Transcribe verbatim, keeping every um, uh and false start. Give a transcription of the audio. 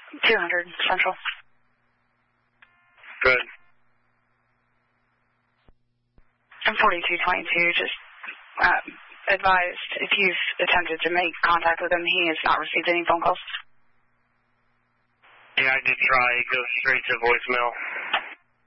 two hundred Central. Good. I'm forty-two twenty-two, just um, advised if you've attempted to make contact with him, he has not received any phone calls. Yeah, I did try. It goes straight to voicemail.